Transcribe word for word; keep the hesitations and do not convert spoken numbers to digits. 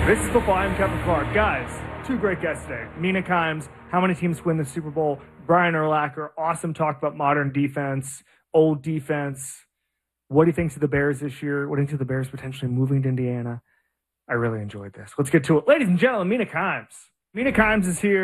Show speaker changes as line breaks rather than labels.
This is Football. I'm Kevin Clark. Guys, two great guests today. Mina Kimes, how many teams win the Super Bowl? Brian Urlacher, awesome talk about modern defense, old defense. What do you think of the Bears this year? What do you think of the Bears potentially moving to Indiana? I really enjoyed this. Let's get to it. Ladies and gentlemen, Mina Kimes. Mina Kimes is here.